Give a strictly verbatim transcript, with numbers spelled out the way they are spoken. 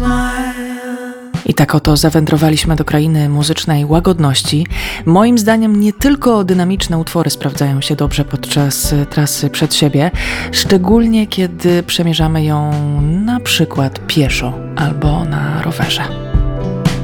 I tak oto zawędrowaliśmy do krainy muzycznej łagodności. Moim zdaniem nie tylko dynamiczne utwory sprawdzają się dobrze podczas trasy przed siebie, szczególnie kiedy przemierzamy ją na przykład pieszo albo na rowerze.